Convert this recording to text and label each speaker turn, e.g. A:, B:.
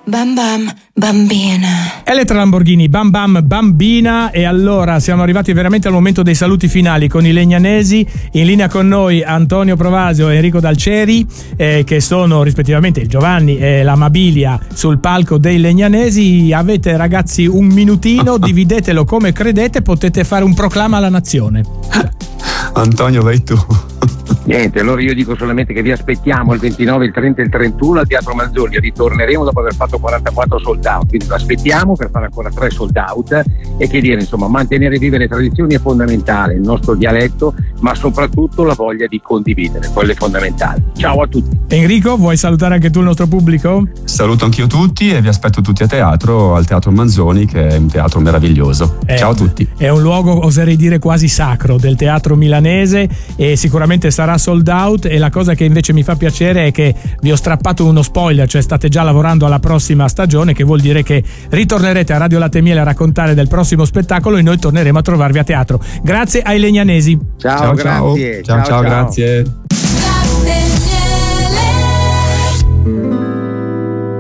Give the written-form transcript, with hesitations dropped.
A: Bam bam bambina.
B: Elettra Lamborghini, Bam Bam Bambina. E allora siamo arrivati veramente al momento dei saluti finali con i legnanesi. In linea con noi Antonio Provasio e Enrico Dalceri, che sono rispettivamente il Giovanni e la Mabilia sul palco dei legnanesi. Avete, ragazzi, un minutino, dividetelo come credete, potete fare un proclama alla nazione.
C: Antonio, vai tu.
D: Niente, allora io dico solamente che vi aspettiamo il 29, il 30 e il 31 al Teatro Manzoni. Ritorneremo dopo aver fatto 44 sold out, quindi lo aspettiamo per fare ancora 3 sold out. E che dire, insomma, mantenere vive le tradizioni è fondamentale, il nostro dialetto, ma soprattutto la voglia di condividere, quello è fondamentale. Ciao a tutti.
B: Enrico, vuoi salutare anche tu il nostro pubblico?
C: Saluto anch'io tutti e vi aspetto tutti a teatro, al Teatro Manzoni, che è un teatro meraviglioso. Ciao a tutti.
B: È un luogo, oserei dire, quasi sacro del teatro milanese, e sicuramente sarà sold out. E la cosa che invece mi fa piacere è che vi ho strappato uno spoiler, cioè state già lavorando alla prossima stagione, che vuol dire che ritornerete a Radio Latte e Miele a raccontare del prossimo spettacolo e noi torneremo a trovarvi a teatro. Grazie ai legnanesi.
D: Ciao, grazie.
C: Ciao, grazie.